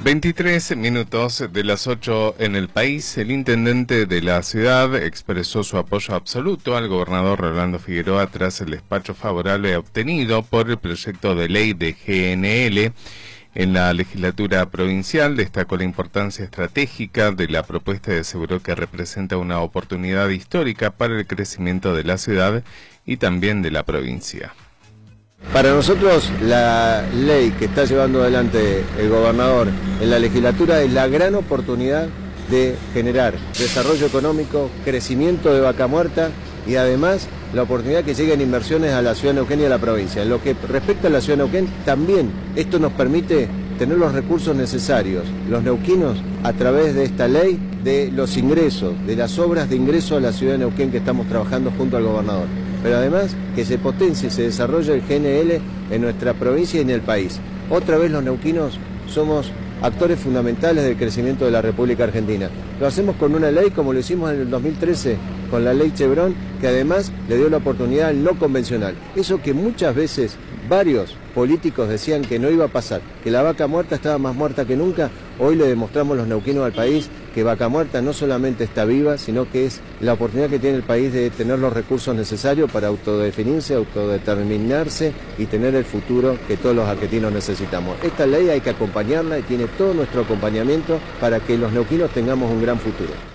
23 minutos de las 8 en el país. El intendente de la ciudad expresó su apoyo absoluto al gobernador Rolando Figueroa tras el despacho favorable obtenido por el proyecto de ley de GNL en la legislatura provincial. Destacó la importancia estratégica de la propuesta y aseguró que representa una oportunidad histórica para el crecimiento de la ciudad y también de la provincia. Para nosotros la ley que está llevando adelante el gobernador en la legislatura es la gran oportunidad de generar desarrollo económico, crecimiento de Vaca Muerta y además la oportunidad que lleguen inversiones a la ciudad de Neuquén y a la provincia. En lo que respecta a la ciudad de Neuquén, también esto nos permite tener los recursos necesarios, los neuquinos, a través de esta ley, de los ingresos, de las obras de ingreso a la ciudad de Neuquén que estamos trabajando junto al gobernador. Pero además que se potencie y se desarrolle el GNL en nuestra provincia y en el país. Otra vez los neuquinos somos actores fundamentales del crecimiento de la República Argentina. Lo hacemos con una ley como lo hicimos en el 2013 con la ley Chevron, que además le dio la oportunidad al no convencional. Eso que muchas veces varios políticos decían que no iba a pasar, que la vaca muerta estaba más muerta que nunca. Hoy le demostramos los neuquinos al país que Vaca Muerta no solamente está viva, sino que es la oportunidad que tiene el país de tener los recursos necesarios para autodefinirse, autodeterminarse y tener el futuro que todos los argentinos necesitamos. Esta ley hay que acompañarla y tiene todo nuestro acompañamiento para que los neuquinos tengamos un gran futuro.